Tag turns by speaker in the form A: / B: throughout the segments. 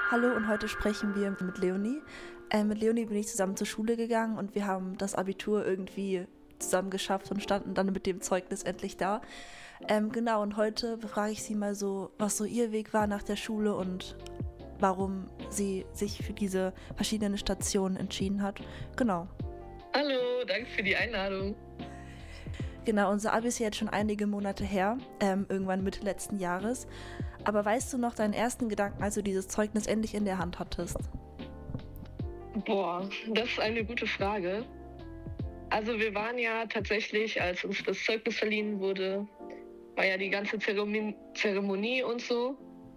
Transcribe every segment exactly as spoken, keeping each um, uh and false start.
A: Hallo und heute sprechen wir mit Leonie. Äh, mit Leonie bin ich zusammen zur Schule gegangen und wir haben das Abitur irgendwie zusammen geschafft und standen dann mit dem Zeugnis endlich da. Ähm, genau, und heute befrage ich sie mal so, was so ihr Weg war nach der Schule und warum sie sich für diese verschiedenen Stationen entschieden hat. Genau.
B: Hallo, danke für die Einladung.
A: Genau, unser Abi ist ja jetzt schon einige Monate her, ähm, irgendwann Mitte letzten Jahres. Aber weißt du noch deinen ersten Gedanken, als du dieses Zeugnis endlich in der Hand hattest?
B: Boah, das ist eine gute Frage. Also wir waren ja tatsächlich, als uns das Zeugnis verliehen wurde, war ja die ganze Zeremonie, Zeremonie und so.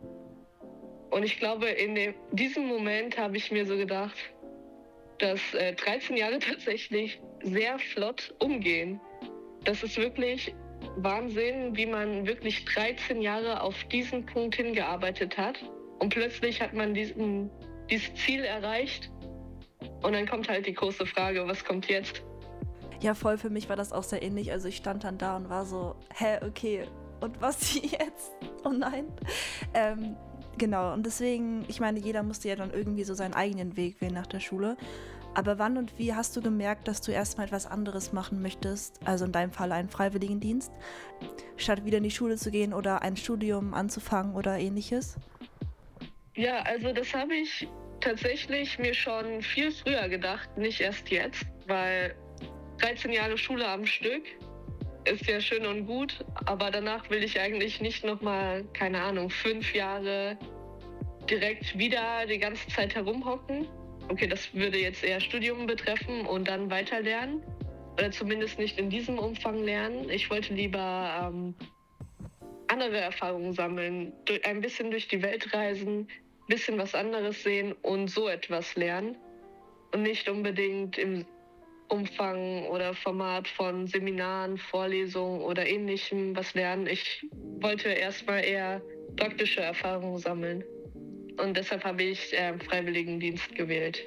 B: Und ich glaube, in dem, diesem Moment habe ich mir so gedacht, dass äh, dreizehn Jahre tatsächlich sehr flott umgehen. Das ist wirklich Wahnsinn, wie man wirklich dreizehn Jahre auf diesen Punkt hingearbeitet hat. Und plötzlich hat man diesen, dieses Ziel erreicht. Und dann kommt halt die große Frage, was kommt jetzt?
A: Ja, voll, für mich war das auch sehr ähnlich. Also ich stand dann da und war so, hä, okay, und was jetzt? Oh nein. Ähm, genau, und deswegen, ich meine, jeder musste ja dann irgendwie so seinen eigenen Weg wählen nach der Schule. Aber wann und wie hast du gemerkt, dass du erstmal etwas anderes machen möchtest, also in deinem Fall einen Freiwilligendienst, statt wieder in die Schule zu gehen oder ein Studium anzufangen oder ähnliches?
B: Ja, also das habe ich tatsächlich mir schon viel früher gedacht, nicht erst jetzt, weil dreizehn Jahre Schule am Stück ist ja schön und gut, aber danach will ich eigentlich nicht nochmal, keine Ahnung, fünf Jahre direkt wieder die ganze Zeit herumhocken. Okay, das würde jetzt eher Studium betreffen und dann weiter lernen. Oder zumindest nicht in diesem Umfang lernen. Ich wollte lieber ähm, andere Erfahrungen sammeln, durch, ein bisschen durch die Welt reisen, ein bisschen was anderes sehen und so etwas lernen. Und nicht unbedingt im Umfang oder Format von Seminaren, Vorlesungen oder ähnlichem was lernen. Ich wollte erstmal eher praktische Erfahrungen sammeln. Und deshalb habe ich äh, Freiwilligendienst gewählt.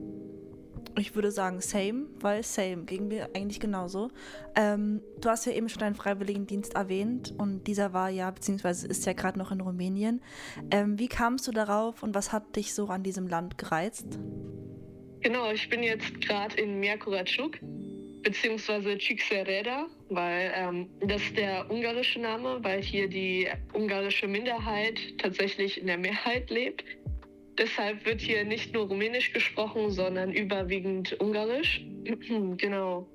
A: Ich würde sagen same, weil same, ging mir eigentlich genauso. Ähm, du hast ja eben schon deinen Freiwilligendienst erwähnt und dieser war ja, beziehungsweise ist ja gerade noch in Rumänien. Ähm, wie kamst du darauf und was hat dich so an diesem Land gereizt?
B: Genau, ich bin jetzt gerade in Miercurești, beziehungsweise Csíkszereda, weil ähm, das ist der ungarische Name, weil hier die ungarische Minderheit tatsächlich in der Mehrheit lebt. Deshalb wird hier nicht nur Rumänisch gesprochen, sondern überwiegend Ungarisch. Genau.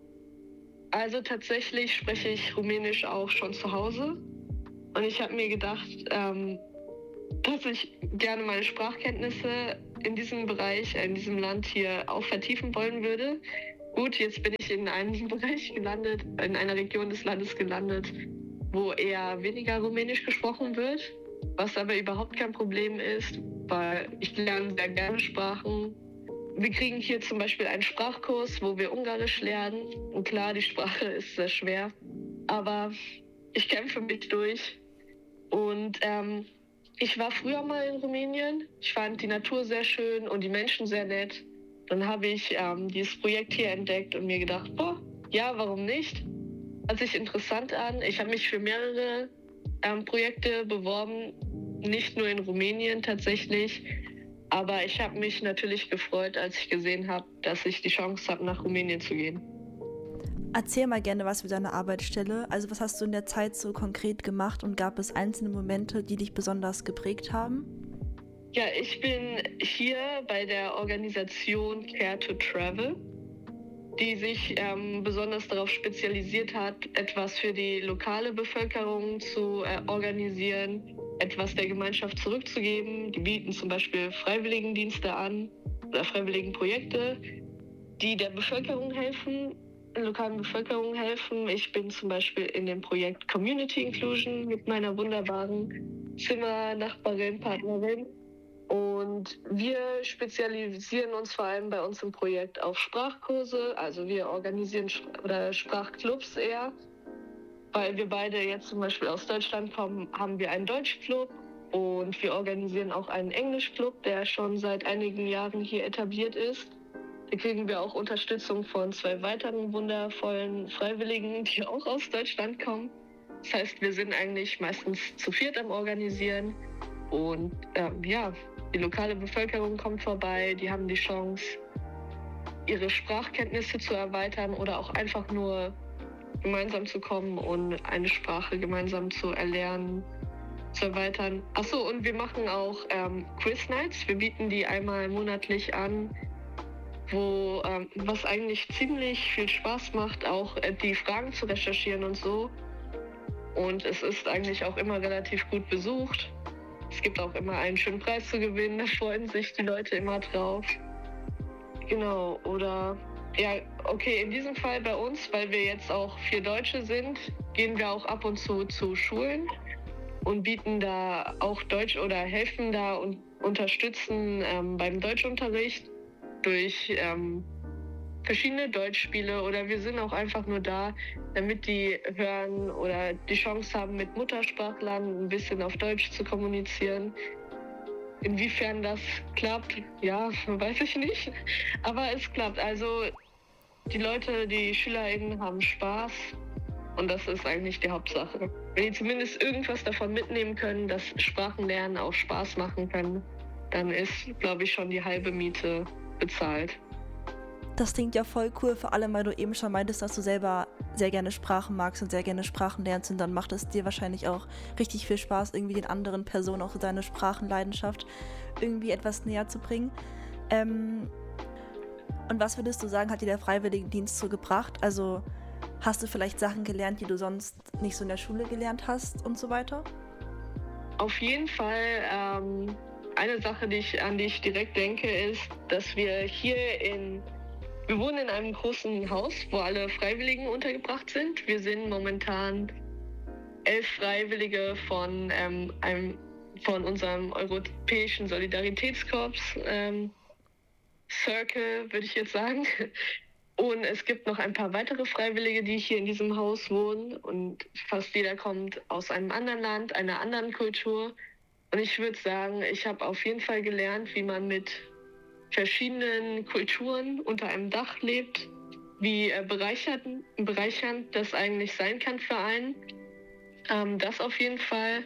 B: Also tatsächlich spreche ich Rumänisch auch schon zu Hause. Und ich habe mir gedacht, ähm, dass ich gerne meine Sprachkenntnisse in diesem Bereich, in diesem Land hier auch vertiefen wollen würde. Gut, jetzt bin ich in einem Bereich gelandet, in einer Region des Landes gelandet, wo eher weniger Rumänisch gesprochen wird, was aber überhaupt kein Problem ist, weil ich lerne sehr gerne Sprachen. Wir kriegen hier zum Beispiel einen Sprachkurs, wo wir Ungarisch lernen. Und klar, die Sprache ist sehr schwer, aber ich kämpfe mich durch. Und ähm, ich war früher mal in Rumänien. Ich fand die Natur sehr schön und die Menschen sehr nett. Dann habe ich ähm, dieses Projekt hier entdeckt und mir gedacht, boah, ja, warum nicht? Hört sich interessant an. Ich habe mich für mehrere ähm, Projekte beworben, nicht nur in Rumänien tatsächlich. Aber ich habe mich natürlich gefreut, als ich gesehen habe, dass ich die Chance habe, nach Rumänien zu gehen.
A: Erzähl mal gerne was über deine Arbeitsstelle. Also was hast du in der Zeit so konkret gemacht und gab es einzelne Momente, die dich besonders geprägt haben?
B: Ja, ich bin hier bei der Organisation Care to Travel, die sich ähm, besonders darauf spezialisiert hat, etwas für die lokale Bevölkerung zu äh, organisieren, etwas der Gemeinschaft zurückzugeben. Die bieten zum Beispiel Freiwilligendienste an oder Freiwilligenprojekte, die der Bevölkerung helfen, der lokalen Bevölkerung helfen. Ich bin zum Beispiel in dem Projekt Community Inclusion mit meiner wunderbaren Zimmernachbarin, Partnerin. Und wir spezialisieren uns vor allem bei uns im Projekt auf Sprachkurse. Also wir organisieren oder Sprachclubs eher. Weil wir beide jetzt zum Beispiel aus Deutschland kommen, haben wir einen Deutschclub und wir organisieren auch einen Englischclub, der schon seit einigen Jahren hier etabliert ist. Da kriegen wir auch Unterstützung von zwei weiteren wundervollen Freiwilligen, die auch aus Deutschland kommen. Das heißt, wir sind eigentlich meistens zu viert am Organisieren. Und ähm, ja, die lokale Bevölkerung kommt vorbei, die haben die Chance, ihre Sprachkenntnisse zu erweitern oder auch einfach nur gemeinsam zu kommen und eine Sprache gemeinsam zu erlernen, zu erweitern. Achso, und wir machen auch ähm, Quiz Nights. Wir bieten die einmal monatlich an, wo ähm, was eigentlich ziemlich viel Spaß macht, auch äh, die Fragen zu recherchieren und so. Und es ist eigentlich auch immer relativ gut besucht. Es gibt auch immer einen schönen Preis zu gewinnen, da freuen sich die Leute immer drauf. Genau, oder ja, okay, in diesem Fall bei uns, weil wir jetzt auch vier Deutsche sind, gehen wir auch ab und zu zu Schulen und bieten da auch Deutsch oder helfen da und unterstützen ähm, beim Deutschunterricht durch ähm, verschiedene Deutschspiele, oder wir sind auch einfach nur da, damit die hören oder die Chance haben, mit Muttersprachlern ein bisschen auf Deutsch zu kommunizieren. Inwiefern das klappt, ja, weiß ich nicht. Aber es klappt. Also die Leute, die SchülerInnen haben Spaß und das ist eigentlich die Hauptsache. Wenn die zumindest irgendwas davon mitnehmen können, dass Sprachenlernen auch Spaß machen kann, dann ist, glaube ich, schon die halbe Miete bezahlt.
A: Das klingt ja voll cool, vor allem, weil du eben schon meintest, dass du selber sehr gerne Sprachen magst und sehr gerne Sprachen lernst, und dann macht es dir wahrscheinlich auch richtig viel Spaß, irgendwie den anderen Personen auch deine Sprachenleidenschaft irgendwie etwas näher zu bringen. Ähm, und was würdest du sagen, hat dir der Freiwilligendienst so gebracht? Also hast du vielleicht Sachen gelernt, die du sonst nicht so in der Schule gelernt hast und so weiter?
B: Auf jeden Fall. Ähm, eine Sache, die ich, an die ich direkt denke, ist, dass wir hier in Wir wohnen in einem großen Haus, wo alle Freiwilligen untergebracht sind. Wir sind momentan elf Freiwillige von, ähm, einem, von unserem Europäischen Solidaritätskorps, ähm, Circle, würde ich jetzt sagen. Und es gibt noch ein paar weitere Freiwillige, die hier in diesem Haus wohnen. Und fast jeder kommt aus einem anderen Land, einer anderen Kultur. Und ich würde sagen, ich habe auf jeden Fall gelernt, wie man mit verschiedenen Kulturen unter einem Dach lebt, wie äh, bereichernd, bereichernd das eigentlich sein kann für einen. Ähm, das auf jeden Fall.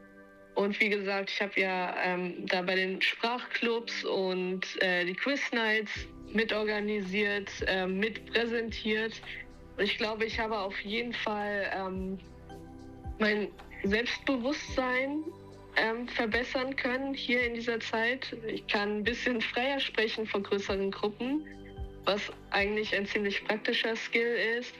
B: Und wie gesagt, ich habe ja ähm, da bei den Sprachclubs und äh, die Quiz Nights mitorganisiert, äh, mitpräsentiert. Und ich glaube, ich habe auf jeden Fall ähm, mein Selbstbewusstsein Ähm, verbessern können hier in dieser Zeit. Ich kann ein bisschen freier sprechen vor größeren Gruppen, was eigentlich ein ziemlich praktischer Skill ist.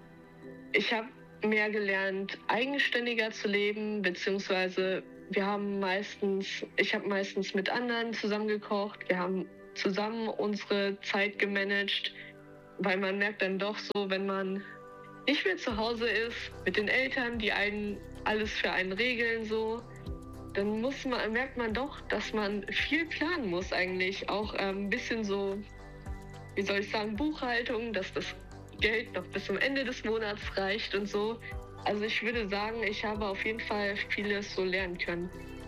B: Ich habe mehr gelernt, eigenständiger zu leben, beziehungsweise wir haben meistens, ich habe meistens mit anderen zusammen gekocht, wir haben zusammen unsere Zeit gemanagt, weil man merkt dann doch so, wenn man nicht mehr zu Hause ist, mit den Eltern, die einen alles für einen regeln, so, dann muss man, merkt man doch, dass man viel planen muss eigentlich. Auch ähm, ein bisschen so, wie soll ich sagen, Buchhaltung, dass das Geld noch bis zum Ende des Monats reicht und so. Also ich würde sagen, ich habe auf jeden Fall vieles so lernen können.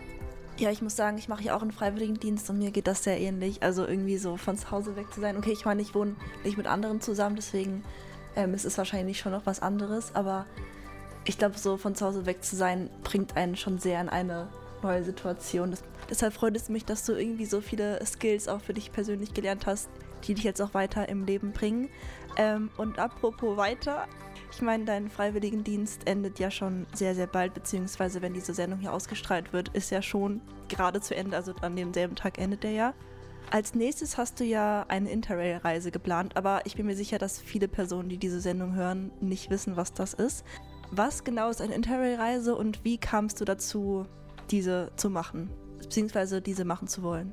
A: Ja, ich muss sagen, ich mache ja auch einen Freiwilligendienst und mir geht das sehr ähnlich. Also irgendwie so von zu Hause weg zu sein. Okay, ich meine, ich wohne nicht mit anderen zusammen, deswegen ähm, es ist wahrscheinlich schon noch was anderes. Aber ich glaube, so von zu Hause weg zu sein, bringt einen schon sehr in eine neue Situation. Das, deshalb freut es mich, dass du irgendwie so viele Skills auch für dich persönlich gelernt hast, die dich jetzt auch weiter im Leben bringen. Ähm, und apropos weiter, ich meine, dein Freiwilligendienst endet ja schon sehr, sehr bald, beziehungsweise wenn diese Sendung hier ausgestrahlt wird, ist ja schon gerade zu Ende, also an demselben Tag endet der ja. Als nächstes hast du ja eine Interrail-Reise geplant, aber ich bin mir sicher, dass viele Personen, die diese Sendung hören, nicht wissen, was das ist. Was genau ist eine Interrail-Reise und wie kamst du dazu, diese zu machen, beziehungsweise diese machen zu wollen?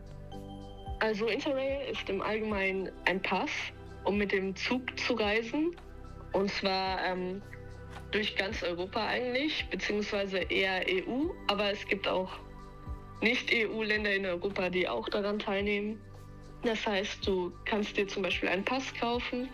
B: Also Interrail ist im Allgemeinen ein Pass, um mit dem Zug zu reisen. Und zwar ähm, durch ganz Europa eigentlich, beziehungsweise eher E U. Aber es gibt auch Nicht-E U-Länder in Europa, die auch daran teilnehmen. Das heißt, du kannst dir zum Beispiel einen Pass kaufen,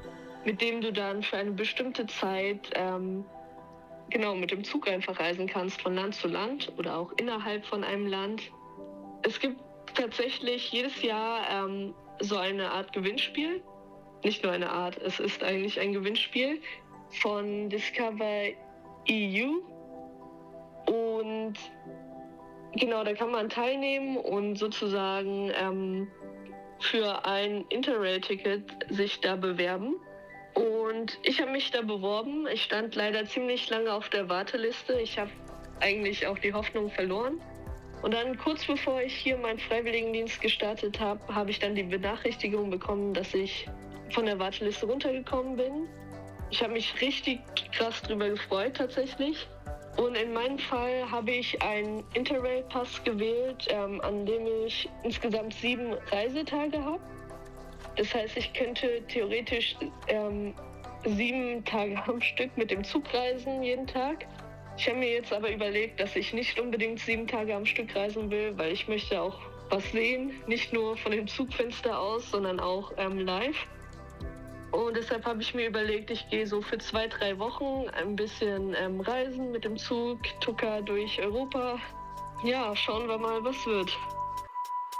B: mit dem du dann für eine bestimmte Zeit ähm, genau mit dem Zug einfach reisen kannst von Land zu Land oder auch innerhalb von einem Land. Es gibt tatsächlich jedes Jahr ähm, so eine Art Gewinnspiel. Nicht nur eine Art, es ist eigentlich ein Gewinnspiel von Discover E U. Und Genau, da kann man teilnehmen und sozusagen ähm, für ein Interrail-Ticket sich da bewerben. Und ich habe mich da beworben. Ich stand leider ziemlich lange auf der Warteliste. Ich habe eigentlich auch die Hoffnung verloren. Und dann kurz bevor ich hier meinen Freiwilligendienst gestartet habe, habe ich dann die Benachrichtigung bekommen, dass ich von der Warteliste runtergekommen bin. Ich habe mich richtig krass drüber gefreut tatsächlich. Und in meinem Fall habe ich einen Interrail-Pass gewählt, ähm, an dem ich insgesamt sieben Reisetage habe. Das heißt, ich könnte theoretisch ähm, sieben Tage am Stück mit dem Zug reisen, jeden Tag. Ich habe mir jetzt aber überlegt, dass ich nicht unbedingt sieben Tage am Stück reisen will, weil ich möchte auch was sehen, nicht nur von dem Zugfenster aus, sondern auch ähm, live. Und deshalb habe ich mir überlegt, ich gehe so für zwei, drei Wochen ein bisschen ähm, reisen mit dem Zug, tucker durch Europa. Ja, schauen wir mal, was wird.